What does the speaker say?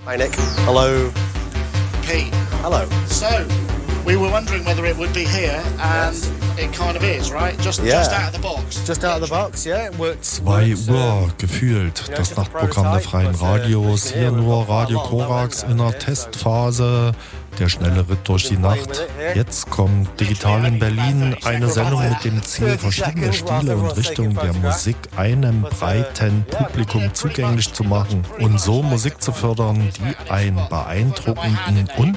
Hi Nick. Hello. Pete. Hello. So, we were wondering whether it would be here, and it kind of is, right? Just out of the box. Just out of the box, yeah. It works. 2 Uhr gefühlt, das Nachtprogramm der Freien Radios. Hier nur Radio Korax in der Testphase. Der schnelle Ritt durch die Nacht. Jetzt kommt Digital in Berlin, eine Sendung mit dem Ziel, verschiedene Stile und Richtungen der Musik einem breiten Publikum zugänglich zu machen und so Musik zu fördern, die einen beeindruckenden und